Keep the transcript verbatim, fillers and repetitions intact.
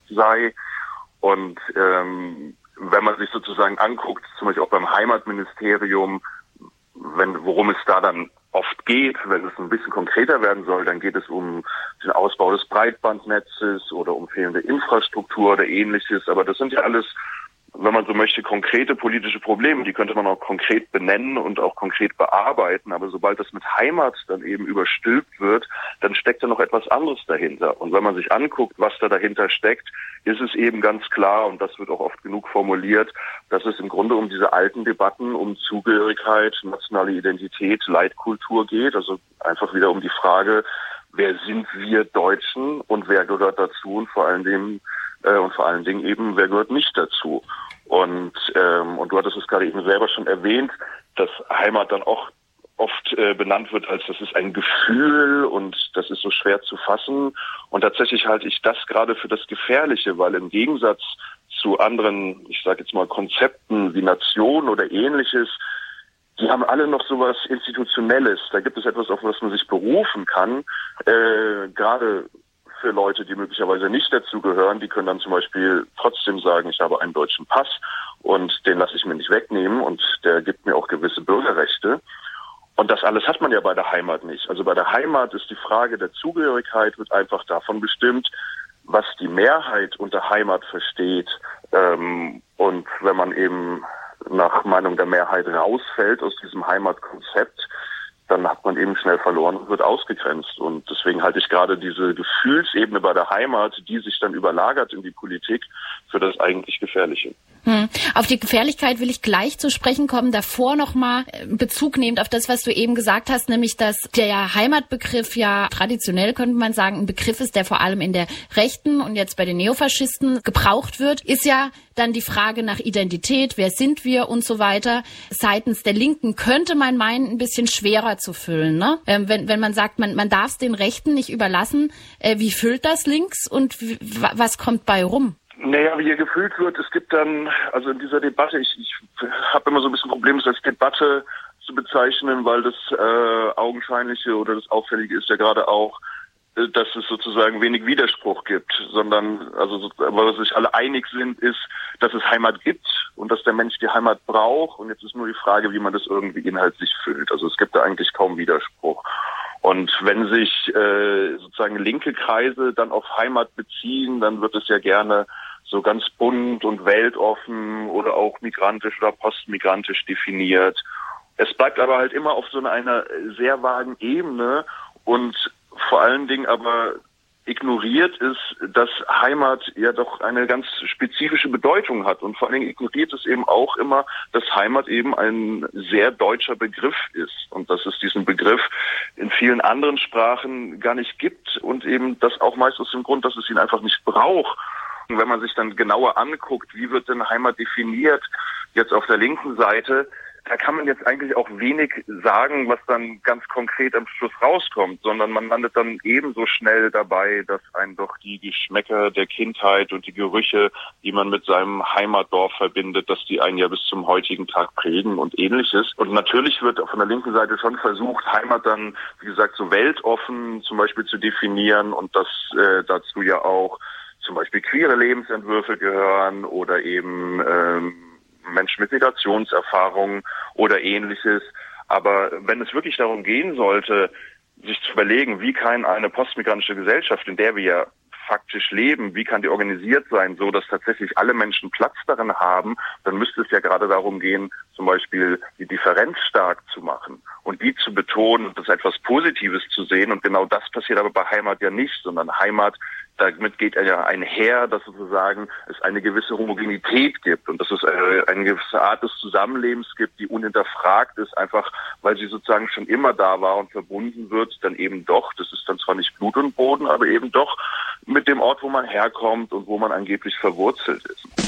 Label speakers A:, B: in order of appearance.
A: sei. Und ähm, wenn man sich sozusagen anguckt, zum Beispiel auch beim Heimatministerium, wenn, worum es da dann oft geht, wenn es ein bisschen konkreter werden soll, dann geht es um den Ausbau des Breitbandnetzes oder um fehlende Infrastruktur oder ähnliches. Aber das sind ja alles, wenn man so möchte, konkrete politische Probleme. Die könnte man auch konkret benennen und auch konkret bearbeiten. Aber sobald das mit Heimat dann eben überstülpt wird, dann steckt da noch etwas anderes dahinter. Und wenn man sich anguckt, was da dahinter steckt, ist es eben ganz klar, und das wird auch oft genug formuliert, dass es im Grunde um diese alten Debatten um Zugehörigkeit, nationale Identität, Leitkultur geht. Also einfach wieder um die Frage, wer sind wir Deutschen und wer gehört dazu und vor allen Dingen äh, und vor allen Dingen eben, wer gehört nicht dazu. Und ähm, und du hattest es gerade eben selber schon erwähnt, dass Heimat dann auch oft äh, benannt wird als, das ist ein Gefühl und das ist so schwer zu fassen. Und tatsächlich halte ich das gerade für das Gefährliche, weil im Gegensatz zu anderen, ich sage jetzt mal Konzepten wie Nation oder ähnliches, die haben alle noch sowas Institutionelles. Da gibt es etwas, auf was man sich berufen kann, äh, gerade für Leute, die möglicherweise nicht dazugehören, die können dann zum Beispiel trotzdem sagen, ich habe einen deutschen Pass und den lasse ich mir nicht wegnehmen und der gibt mir auch gewisse Bürgerrechte. Und das alles hat man ja bei der Heimat nicht. Also bei der Heimat ist die Frage der Zugehörigkeit wird einfach davon bestimmt, was die Mehrheit unter Heimat versteht. Ähm, und wenn man eben nach Meinung der Mehrheit rausfällt aus diesem Heimatkonzept, dann hat man eben schnell verloren und wird ausgegrenzt. Und deswegen halte ich gerade diese Gefühlsebene bei der Heimat, die sich dann überlagert in die Politik, für das eigentlich Gefährliche.
B: Hm. Auf die Gefährlichkeit will ich gleich zu sprechen kommen. Davor nochmal Bezug nehmend auf das, was du eben gesagt hast, nämlich, dass der Heimatbegriff ja traditionell, könnte man sagen, ein Begriff ist, der vor allem in der Rechten und jetzt bei den Neofaschisten gebraucht wird, ist ja dann die Frage nach Identität, wer sind wir und so weiter. Seitens der Linken könnte man meinen, ein bisschen schwerer zu füllen, ne? Ähm, wenn, wenn man sagt, man, man darf es den Rechten nicht überlassen, äh, wie füllt das links und wie, was kommt bei rum?
A: Naja, wie hier gefüllt wird, es gibt dann, also in dieser Debatte, ich, ich habe immer so ein bisschen Probleme, das als Debatte zu bezeichnen, weil das äh, Augenscheinliche oder das Auffällige ist ja gerade auch, äh, dass es sozusagen wenig Widerspruch gibt, sondern, also, weil sich alle einig sind, ist, dass es Heimat gibt und dass der Mensch die Heimat braucht und jetzt ist nur die Frage, wie man das irgendwie inhaltlich füllt. Also es gibt da eigentlich kaum Widerspruch. Und wenn sich äh, sozusagen linke Kreise dann auf Heimat beziehen, dann wird es ja gerne so ganz bunt und weltoffen oder auch migrantisch oder postmigrantisch definiert. Es bleibt aber halt immer auf so einer sehr vagen Ebene und vor allen Dingen aber ignoriert ist, dass Heimat ja doch eine ganz spezifische Bedeutung hat und vor allen Dingen ignoriert es eben auch immer, dass Heimat eben ein sehr deutscher Begriff ist und dass es diesen Begriff in vielen anderen Sprachen gar nicht gibt und eben das auch meist aus dem Grund, dass es ihn einfach nicht braucht. Und wenn man sich dann genauer anguckt, wie wird denn Heimat definiert, jetzt auf der linken Seite, da kann man jetzt eigentlich auch wenig sagen, was dann ganz konkret am Schluss rauskommt, sondern man landet dann ebenso schnell dabei, dass einen doch die Geschmäcker der Kindheit und die Gerüche, die man mit seinem Heimatdorf verbindet, dass die einen ja bis zum heutigen Tag prägen und ähnliches. Und natürlich wird von der linken Seite schon versucht, Heimat dann, wie gesagt, so weltoffen zum Beispiel zu definieren und dass äh, dazu ja auch zum Beispiel queere Lebensentwürfe gehören oder eben ähm, Menschen mit Migrationserfahrungen oder ähnliches. Aber wenn es wirklich darum gehen sollte, sich zu überlegen, wie kann eine postmigrantische Gesellschaft, in der wir ja faktisch leben, wie kann die organisiert sein, so dass tatsächlich alle Menschen Platz darin haben, dann müsste es ja gerade darum gehen, zum Beispiel die Differenz stark zu machen und die zu betonen und das etwas Positives zu sehen. Und genau das passiert aber bei Heimat ja nicht, sondern Heimat, damit geht ja einher, dass sozusagen es eine gewisse Homogenität gibt und dass es eine gewisse Art des Zusammenlebens gibt, die unhinterfragt ist, einfach weil sie sozusagen schon immer da war und verbunden wird, dann eben doch, das ist dann zwar nicht Blut und Boden, aber eben doch mit dem Ort, wo man herkommt und wo man angeblich verwurzelt ist.